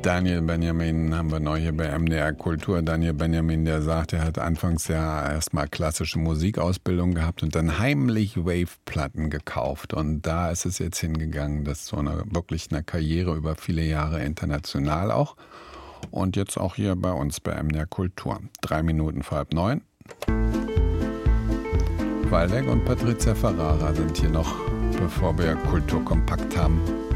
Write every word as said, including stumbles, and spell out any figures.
Daniel Benjamin haben wir neu hier bei M D R Kultur. Daniel Benjamin, der sagt, er hat anfangs ja erstmal klassische Musikausbildung gehabt und dann heimlich Wave-Platten gekauft. Und da ist es jetzt hingegangen, das ist so eine wirklich eine Karriere über viele Jahre international auch. Und jetzt auch hier bei uns bei M D R Kultur. Drei Minuten vor halb neun. Waldeck und Patricia Ferrara sind hier noch, bevor wir Kulturkompakt haben.